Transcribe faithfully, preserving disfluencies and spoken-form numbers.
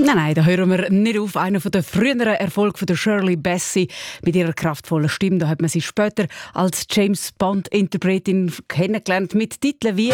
Nein, nein, da hören wir nicht auf. Einer der früheren Erfolge von der Shirley Bassey mit ihrer kraftvollen Stimme. Da hat man sie später als James Bond-Interpretin kennengelernt mit Titeln wie